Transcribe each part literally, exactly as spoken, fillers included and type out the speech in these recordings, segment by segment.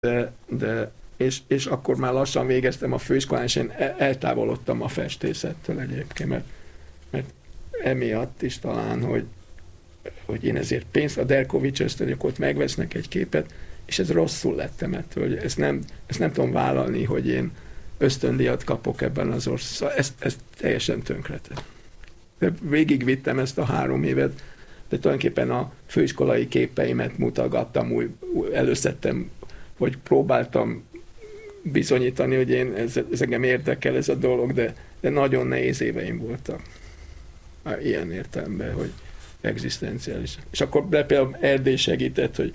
de, de és, és akkor már lassan végeztem a főiskolán, és én eltávolodtam a festészettől egyébként, mert, mert emiatt is talán, hogy, hogy én ezért pénzt, a Derkovics ösztöndíjak ott megvesznek egy képet, és ez rosszul lettem ettől, hogy ezt nem, ezt nem tudom vállalni, hogy én ösztöndíjat kapok ebben az országban. Ezt, ezt teljesen tönkretett. De végigvittem ezt a három évet, de tulajdonképpen a főiskolai képeimet mutogattam, úgy, úgy előszedtem, hogy próbáltam bizonyítani, hogy én ez, ez engem érdekel ez a dolog, de, de nagyon nehéz éveim voltak. Ilyen értelemben, hogy egzisztenciális. És akkor például Erdély segített, hogy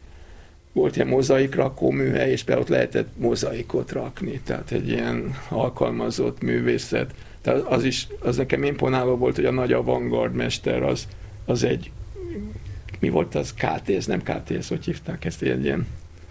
volt ilyen mozaik rakóműhely, és például ott lehetett mozaikot rakni, tehát egy ilyen alkalmazott művészet. Tehát az is, az nekem imponáló volt, hogy a nagy avantgard mester az, az egy, mi volt az? ká té es, nem ká té es, hogy hívták ezt, egy ilyen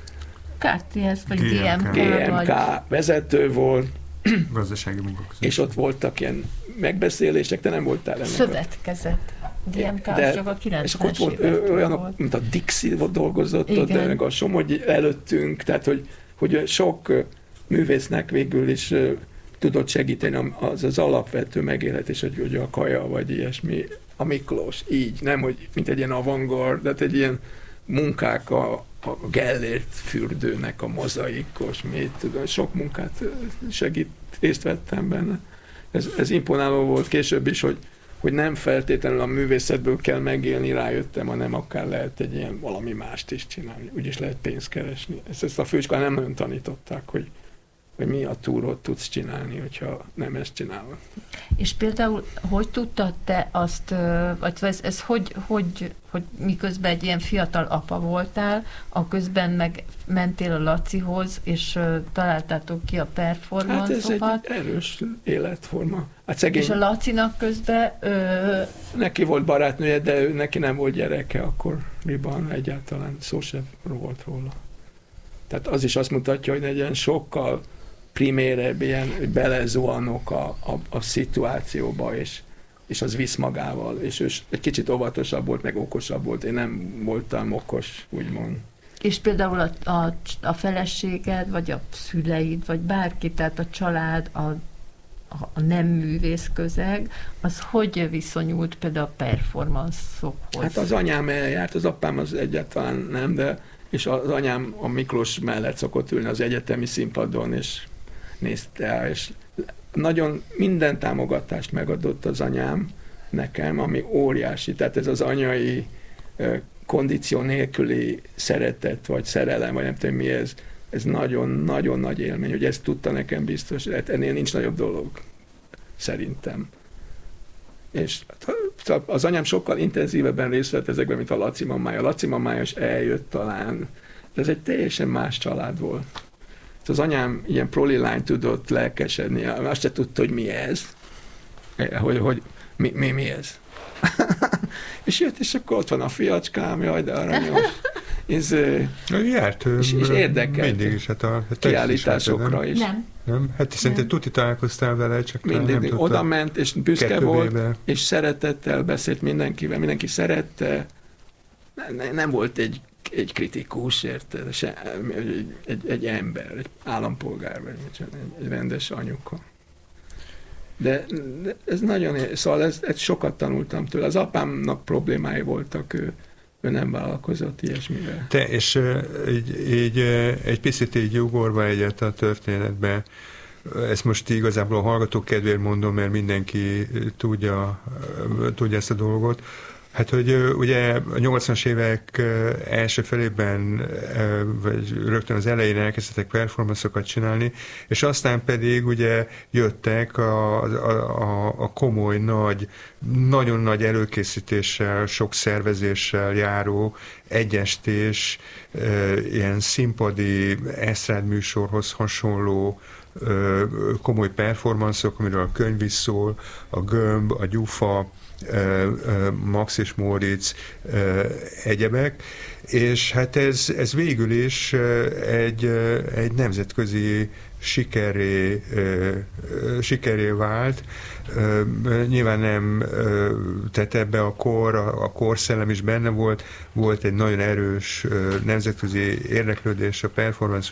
ká té es vagy gé em ká, gé em ká vezető volt. Gazdasági munkaközösség. És ott voltak ilyen megbeszélések, te nem voltál ennek. Szövetkezet. gé em ká csak a kilencvenes volt olyanok, volt. Mint a Dixie dolgozott ott, de meg a Somogyi előttünk, tehát hogy, hogy sok művésznek végül is tudott segíteni az az alapvető megélhetés, hogy, hogy a kaja vagy ilyesmi. A Miklós, így, nem, hogy mint egy ilyen avantgard, de egy ilyen munkák a, a Gellért fürdőnek a mozaikos, mit tudom, sok munkát segít, részt vettem benne. Ez, ez imponáló volt később is, hogy, hogy nem feltétlenül a művészetből kell megélni, rájöttem, hanem akár lehet egy ilyen valami mást is csinálni, úgyis lehet pénzt keresni. Ezt, ezt a főiskolán nem nagyon tanították, hogy hogy mi a túrót tudsz csinálni, hogyha nem ezt csinálod. És például, hogy tudtad te azt, vagy ez, ez hogy, hogy, hogy miközben egy ilyen fiatal apa voltál, a közben meg mentél a Lacihoz, és találtátok ki a performancokat. Hát ez egy erős életforma. Hát szegény... És a Lacinak közben... Ö... Neki volt barátnője, de ő, neki nem volt gyereke akkoriban, egyáltalán szó sem volt róla. Tehát az is azt mutatja, hogy egy ilyen sokkal primérebb, ilyen, hogy belezuhanok a, a, a szituációba, és, és az visz magával, és ő egy kicsit óvatosabb volt, meg okosabb volt. Én nem voltam okos, úgymond. És például a, a, a feleséged, vagy a szüleid, vagy bárki, tehát a család, a, a nem művész közeg, az hogy viszonyult például a performance-okhoz? Hát az anyám eljárt, az apám az egyáltalán nem, de és az anyám a Miklós mellett szokott ülni az egyetemi színpadon, és nézte el, és nagyon minden támogatást megadott az anyám nekem, ami óriási, tehát ez az anyai kondíció nélküli szeretet, vagy szerelem, vagy nem tudom mi ez, ez nagyon-nagyon nagy élmény, hogy ezt tudta nekem biztos, hát ennél nincs nagyobb dolog, szerintem. És az anyám sokkal intenzívebben részt vett ezekben, mint a Laci mamája. A Laci mamája is eljött talán, de ez egy teljesen más család volt. Az anyám ilyen proli lány tudott lelkesedni, azt se tudta, hogy mi ez, hogy, hogy mi, mi, mi ez. És jött, és akkor ott van a fiacskám, jaj, de aranyos. Ez, járt, és, és érdekelt. Mindig is, hát a kiállításokra is. Nem. Nem? Hát szerintem tuti találkoztál vele, csak mindig, nem oda ment, és büszke volt, éve. És szeretettel beszélt mindenkivel, mindenki szerette. Nem, nem volt egy, egy kritikus, érted? Se, egy, egy, egy ember, egy állampolgár, vagy egy, egy rendes anyuka. De, de ez nagyon, szóval ez, ez sokat tanultam tőle. Az apámnak problémái voltak, ő, ő nem vállalkozott ilyesmivel. Te, és így, így egy picit így ugorva egyet a történetbe, ezt most igazából a hallgatók kedvéért mondom, mert mindenki tudja, tudja ezt a dolgot. Hát, hogy ugye a nyolcvanas évek első felében, vagy rögtön az elején elkezdtek performancokat csinálni, és aztán pedig ugye jöttek a, a, a komoly, nagy, nagyon nagy előkészítéssel, sok szervezéssel járó egyestés, ilyen színpadi esztrádműsorhoz hasonló komoly performanszok, amiről a könyv is szól, a Gömb, a Gyufa, Max és Moritz, egyebek, és hát ez, ez végül is egy, egy nemzetközi sikeré, sikeré vált. Nyilván nem, tehát ebbe a kor, a korszellem is benne volt, volt egy nagyon erős nemzetközi érdeklődés a performance